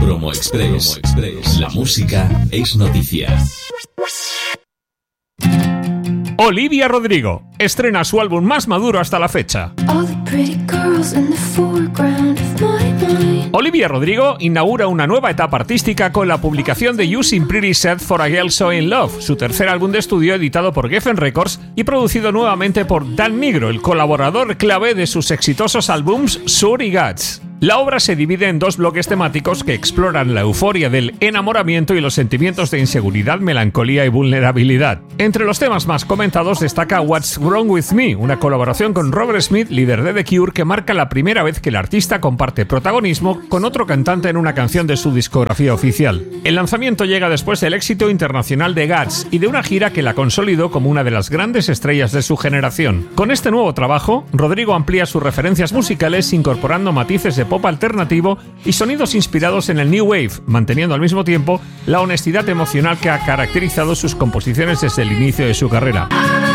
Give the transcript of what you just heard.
Promo Express. La música es noticia. Olivia Rodrigo estrena su álbum más maduro hasta la fecha. Olivia Rodrigo inaugura una nueva etapa artística con la publicación de You Seem Pretty Sad for a Girl So In Love, su tercer álbum de estudio editado por Geffen Records y producido nuevamente por Dan Nigro, el colaborador clave de sus exitosos álbums Sur y Guts. La obra se divide en dos bloques temáticos que exploran la euforia del enamoramiento y los sentimientos de inseguridad, melancolía y vulnerabilidad. Entre los temas más comentados destaca What's Wrong With Me, una colaboración con Robert Smith, líder de The Cure, que marca la primera vez que el artista comparte protagonismo con otro cantante en una canción de su discografía oficial. El lanzamiento llega después del éxito internacional de Guts y de una gira que la consolidó como una de las grandes estrellas de su generación. Con este nuevo trabajo, Rodrigo amplía sus referencias musicales incorporando matices de pop alternativo y sonidos inspirados en el New Wave, manteniendo al mismo tiempo la honestidad emocional que ha caracterizado sus composiciones desde el inicio de su carrera.